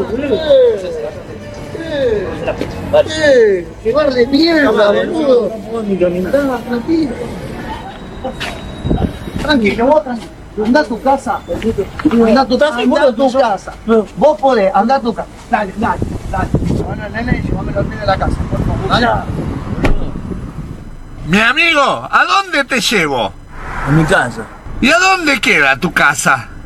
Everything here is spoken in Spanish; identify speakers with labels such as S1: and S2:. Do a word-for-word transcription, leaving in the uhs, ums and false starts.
S1: Eh, ¡Qué bar de mierda, boludo! Tranquilo. Tranquilo, vos tranquilo. Andá a tu casa. Andá a tu casa. Andá a tu casa. Vos podés, andá a tu casa. Dale, dale, dale. Bueno, nene, llévamelo al pie de la casa, por favor. Dale.
S2: Mi amigo, ¿a dónde te llevo?
S3: En mi casa.
S2: ¿Y a dónde queda tu casa?